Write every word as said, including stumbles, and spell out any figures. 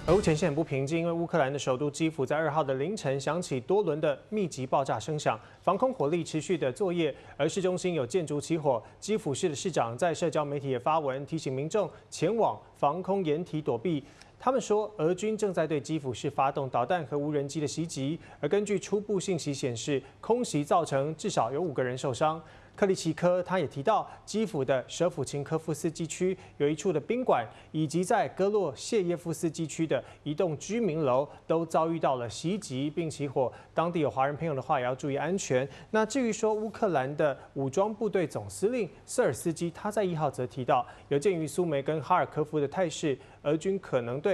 俄乌前线很不平静，因为乌克兰的首都基辅在二号的凌晨响起多轮的密集爆炸声响，防空火力持续的作业，而市中心有建筑起火。基辅市的市长在社交媒体也发文提醒民众前往防空掩体躲避。他们说，俄军正在对基辅市发动导弹和无人机的袭击，而根据初步信息显示，空袭造成至少有五个人受伤。克里奇科他也提到，基辅的舍甫琴科夫斯基区有一处的宾馆，以及在戈洛谢耶夫斯基区的一栋居民楼都遭遇到了袭击并起火。当地有华人朋友的话，也要注意安全。那至于说乌克兰的武装部队总司令瑟尔斯基，他在一号则提到，有鉴于苏梅跟哈尔科夫的态势，俄军可能对